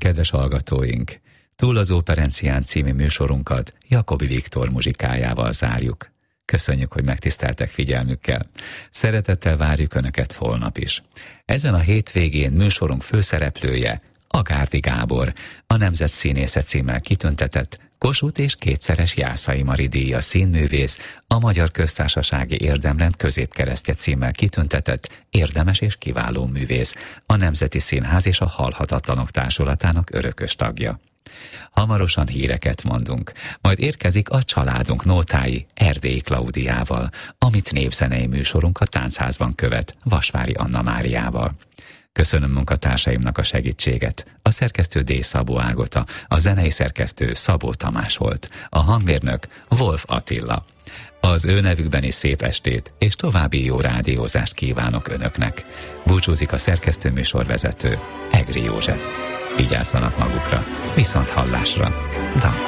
Kedves hallgatóink, Túl az Operencián című műsorunkat Jakobi Viktor muzsikájával zárjuk. Köszönjük, hogy megtiszteltek figyelmükkel. Szeretettel várjuk Önöket holnap is. Ezen a hétvégén műsorunk főszereplője Agárdi Gábor, a Nemzetszínésze címmel kitüntetett Kossuth és kétszeres Jászai Mari díjas színművész, a Magyar Köztársasági Érdemrend középkeresztje címmel kitüntetett érdemes és kiváló művész, a Nemzeti Színház és a Halhatatlanok Társulatának örökös tagja. Hamarosan híreket mondunk, majd érkezik a családunk nótái Erdélyi Klaudiával, amit népzenei műsorunk a Táncházban követ Vasvári Anna Máriával. Köszönöm munkatársaimnak a segítséget. A szerkesztő D. Szabó Ágota, a zenei szerkesztő Szabó Tamás volt, a hangmérnök Wolf Attila. Az ő nevükben is szép estét és további jó rádiózást kívánok Önöknek. Búcsúzik a szerkesztő műsorvezető Egri József. Vigyázzanak magukra, viszont hallásra. Danko.